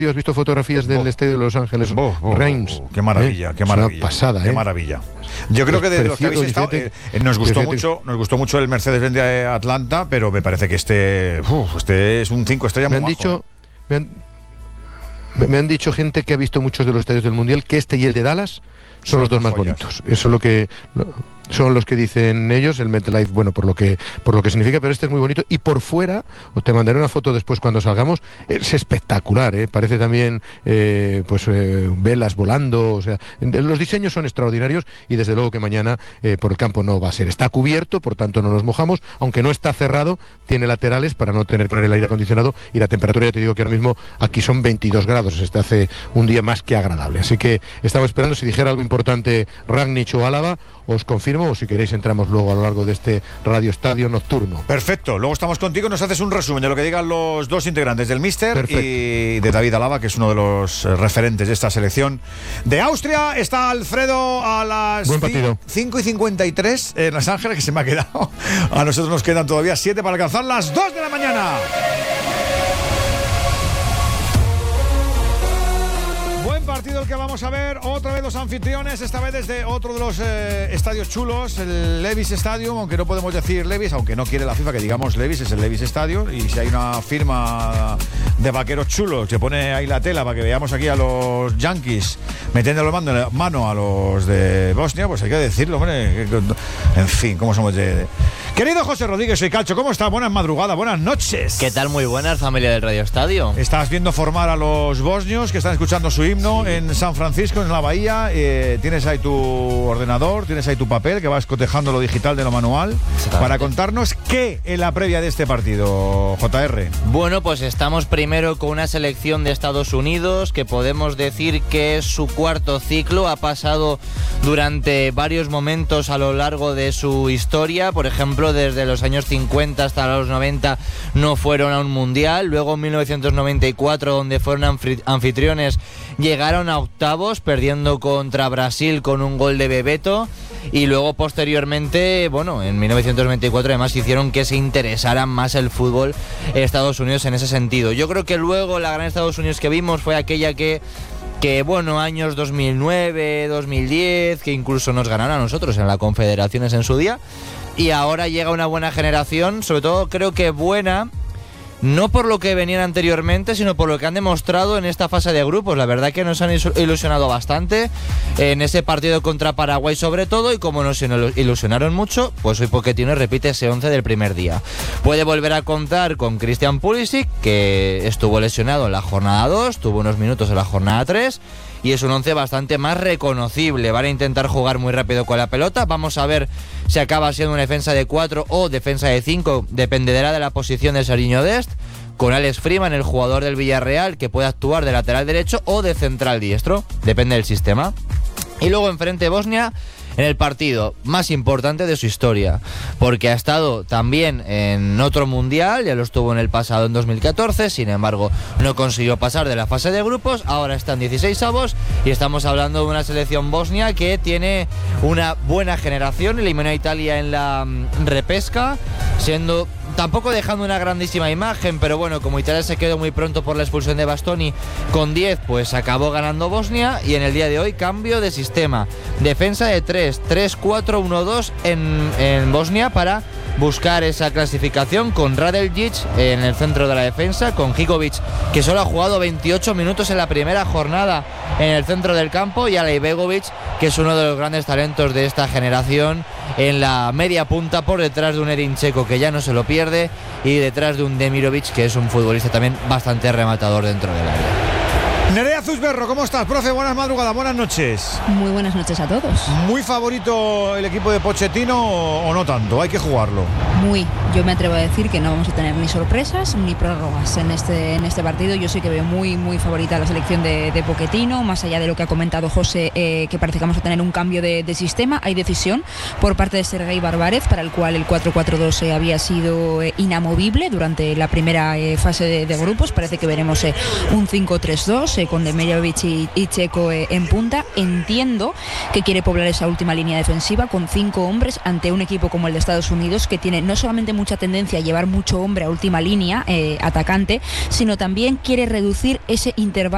¿Has visto fotografías del estadio de Los Ángeles Rams? Qué maravilla, qué maravilla. Es una pasada, qué maravilla. Yo creo que de los que habéis estado, nos gustó mucho el Mercedes-Benz de Atlanta, pero me parece que este es un 5 estrellas muy bajo. Me han dicho gente que ha visto muchos de los estadios del Mundial que este y el de Dallas son los dos más bonitos. Eso es lo que son los que dicen ellos, el MetLife, bueno, por lo que significa, pero este es muy bonito. Y por fuera, te mandaré una foto después cuando salgamos, es espectacular, parece también velas volando, o sea, los diseños son extraordinarios y desde luego que mañana por el campo no va a ser. Está cubierto, por tanto no nos mojamos, aunque no está cerrado, tiene laterales para no tener que poner el aire acondicionado y la temperatura, ya te digo que ahora mismo aquí son 22 grados, hace un día más que agradable. Así que estamos esperando, si dijera algo importante Ragnich o Álava, os confirmo, o si queréis entramos luego a lo largo de este Radio Estadio nocturno. Perfecto, luego estamos contigo, nos haces un resumen de lo que digan los dos integrantes del Míster y de David Alaba, que es uno de los referentes de esta selección de Austria. Está Alfredo a las 5:53 en Los Ángeles, que se me ha quedado. A nosotros nos quedan todavía 7 para alcanzar las 2 de la mañana. Partido el que vamos a ver, otra vez los anfitriones, esta vez desde otro de los estadios chulos, el Levi's Stadium, aunque no podemos decir Levi's, aunque no quiere la FIFA que digamos Levi's, es el Levi's Stadium, y si hay una firma de vaqueros chulos que pone ahí la tela para que veamos aquí a los Yankees metiendo la mano a los de Bosnia, pues hay que decirlo, hombre, en fin, ¿cómo somos de... Querido José Rodríguez, soy Calcho, ¿cómo está? Buenas madrugadas, buenas noches. ¿Qué tal? Muy buenas, familia del Radio Estadio. Estás viendo formar a los bosnios que están escuchando su himno en San Francisco, en la Bahía. Tienes ahí tu ordenador, tienes ahí tu papel que vas cotejando lo digital de lo manual para contarnos qué en la previa de este partido, JR. Bueno, pues estamos primero con una selección de Estados Unidos que podemos decir que es su cuarto ciclo. Ha pasado durante varios momentos a lo largo de su historia. Por ejemplo, desde los años 50 hasta los 90 no fueron a un mundial. Luego en 1994, donde fueron anfitriones, llegaron a octavos, perdiendo contra Brasil con un gol de Bebeto. Y luego posteriormente, bueno, en 1994 además hicieron que se interesara más el fútbol Estados Unidos en ese sentido. Yo creo que luego la gran Estados Unidos que vimos fue aquella que bueno, años 2009, 2010, que incluso nos ganaron a nosotros en la Confederaciones en su día. Y ahora llega una buena generación, sobre todo creo que buena, no por lo que venían anteriormente, sino por lo que han demostrado en esta fase de grupos. La verdad que nos han ilusionado bastante en ese partido contra Paraguay sobre todo, y como nos ilusionaron mucho, pues hoy Pochettino repite ese 11 del primer día. Puede volver a contar con Christian Pulisic, que estuvo lesionado en la jornada 2, tuvo unos minutos en la jornada 3, y es un 11 bastante más reconocible. Van a intentar jugar muy rápido con la pelota. Vamos a ver si acaba siendo una defensa de 4 o defensa de 5, dependerá de la posición de Serginho Dest, con Alex Freeman, el jugador del Villarreal, que puede actuar de lateral derecho o de central diestro, depende del sistema. Y luego enfrente Bosnia, en el partido más importante de su historia, porque ha estado también en otro mundial, ya lo estuvo en el pasado en 2014, sin embargo no consiguió pasar de la fase de grupos. Ahora está en 16avos y estamos hablando de una selección bosnia que tiene una buena generación. Eliminó a Italia en la repesca, tampoco dejando una grandísima imagen, pero bueno, como Italia se quedó muy pronto por la expulsión de Bastoni con 10, pues acabó ganando Bosnia. Y en el día de hoy, cambio de sistema, defensa de 3-4-1-2 en Bosnia para buscar esa clasificación, con Radeljic en el centro de la defensa, con Hikovic, que solo ha jugado 28 minutos en la primera jornada en el centro del campo, y Alej Begovic, que es uno de los grandes talentos de esta generación, en la media punta, por detrás de un Edin Dzeko, que ya no se lo pierde, y detrás de un Demirovic, que es un futbolista también bastante rematador dentro del área. Nerea Zuzberro, ¿cómo estás, profe? Buenas madrugadas, buenas noches. Muy buenas noches a todos. ¿Muy favorito el equipo de Pochettino o no tanto? Hay que jugarlo. Muy. Yo me atrevo a decir que no vamos a tener ni sorpresas ni prórrogas en este partido. Yo sí que veo muy favorita la selección de Pochettino, más allá de lo que ha comentado José, que parece que vamos a tener un cambio de sistema. Hay decisión por parte de Sergei Barbarev, para el cual el 4-4-2 había sido inamovible durante la primera fase de grupos. Parece que veremos un 5-3-2 con Demirovic y Dzeko en punta. Entiendo que quiere poblar esa última línea defensiva con 5 hombres ante un equipo como el de Estados Unidos, que tiene no solamente mucha tendencia a llevar mucho hombre a última línea atacante, sino también quiere reducir ese intervalo